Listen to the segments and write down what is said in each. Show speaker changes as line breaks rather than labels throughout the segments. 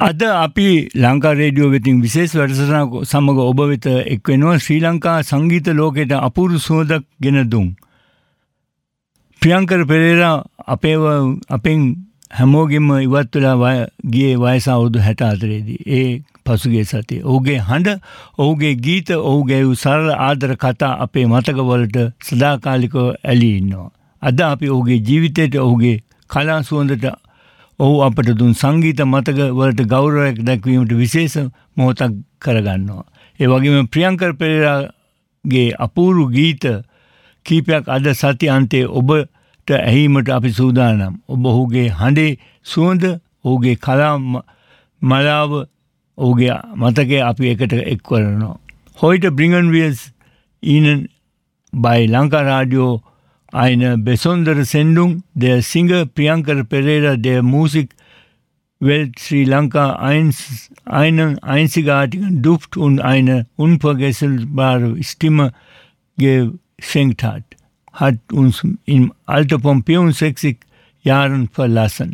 අද අපි ලංකා රේඩියෝ වෙතින් විශේෂ වැඩසටහනක් සමග ඔබ වෙත එක් වෙනවා ශ්‍රී ලංකා සංගීත ලෝකයට අපූර්ව සුවඳක් ගෙන දුන් ප්‍රියංකර පෙරේරා අපෙන් හැමෝගෙම ඉවත් වෙලා ගියේ වයස අවුරුදු 64 දී. ඒ පසුගිය සතියේ ඔහුගේ හඬ, ඔහුගේ ගීත, ඔහුගේ සරල ආදර කතා අපේ මතකවලට සදාකාලිකව ඇලී ඉන්නවා. අද අපි ඔහුගේ ජීවිතයට, ඔහුගේ කලා සුවඳට, ඔහු අපට දුන් සංගීත මතක වලට ගෞරවයක් දැක්වීමට විශේෂ මොහොතක් කරගන්නවා. ඒ වගේම ප්‍රියංකර පෙරේරාගේ අපූර්ව ගීත කීපයක් අද සති අන්තයේ ඔබට ඇහිීමට අපි සූදානම්. ඔබ ඔහුගේ හඬේ සුවඳ, ඔහුගේ කලා මලාව, ඔහුගේ මතකය අපි එකට එක් කරනවා. Heute bringen wir Ihnen bei Lanka Radio eine besondere Sendung. Der Singer Priyankar Perera, der Musikwelt Sri Lanka einen einzigartigen Duft und eine unvergessbare Stimme geschenkt hat uns im Alter von 64 Jahren verlassen.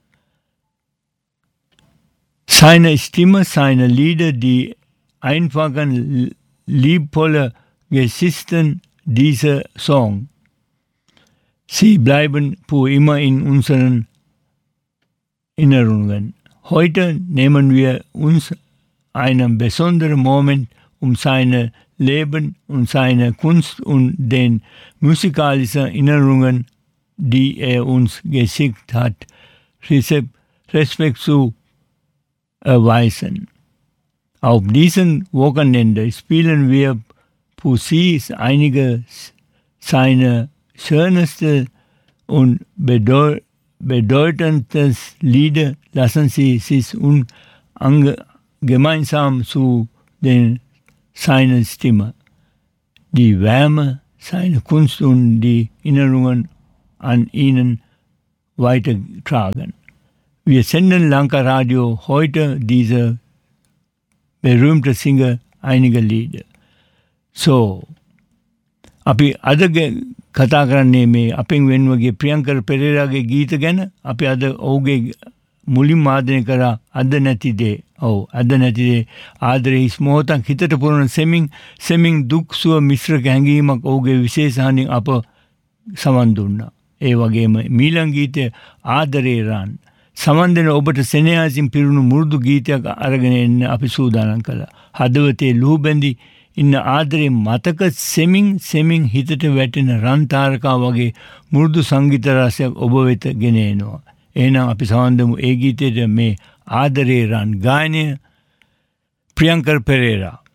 Seine Stimme, seine Lieder, die einfachen, liebvolle Geschichten dieser Song, sie bleiben für immer in unseren Erinnerungen. Heute nehmen wir uns einen besonderen Moment, um sein Leben und seine Kunst und den musikalischen Erinnerungen, die uns geschickt hat, Respekt zu erweisen. Auf diesem Wochenende spielen wir für Sie einige seiner schönsten und bedeutendsten Lieder. Lassen Sie sich gemeinsam zu seiner Stimme, die Wärme, seine Kunst und die Erinnerungen an ihnen weitertragen. Wir senden Lanka Radio heute diese berühmte Singer einige Lieder. So, අපි අද කතා කරන්නේ මේ අපෙන් වෙන්වගේ ප්‍රියංකර පෙරේරාගේ ගීත ගැන. අපි අද ඔහුගේ මුලින්ම ආදරය කරා අද නැති දේ. අද නැති දේ ආදරේ හිස් මොහොතක් හිතට පුරන සෙමින් දුක් සුව මිශ්‍ර හැඟීමක් ඔහුගේ විශේෂහනින් අප සමන් දුන්නා. ඒ වගේම මීළඟ ගීතය ආදරේ රන් සමන් දෙන ඔබට සෙනෙහසින් පිරුණු මුරුදු ගීතයක් අරගෙන එන්න අපි සූදානම් කළා. හදවතේ ලුහු බැඳි ඉන්න ආදරේ මතක සෙමින් හිතට වැටෙන රන් තාරකා වගේ මුරුදු සංගීත රසයක් ඔබ වෙත ගෙන එනවා. එහෙනම් අපි සමන් දෙමු ඒ ගීතයට මේ ආදරේ රන් ගායනය ප්‍රියංකර පෙරේරා.